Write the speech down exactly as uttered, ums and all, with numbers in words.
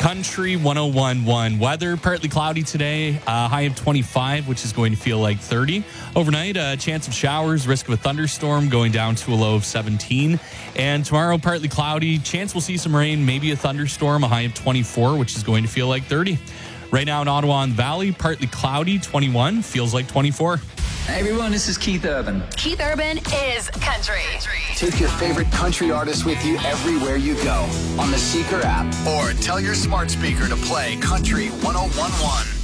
Country one oh one point one. Weather, partly cloudy today, uh, high of twenty-five, which is going to feel like thirty. Overnight, a chance of showers, risk of a thunderstorm going down to a low of seventeen. And tomorrow, partly cloudy, chance we'll see some rain, maybe a thunderstorm, a high of twenty-four, which is going to feel like thirty. Right now in Ottawa and the Valley, partly cloudy, twenty-one, feels like twenty-four. Hey everyone, this is Keith Urban. Keith Urban is country. Take your favorite country artist with you everywhere you go on the Seeker app, or tell your smart speaker to play Country one oh one point one.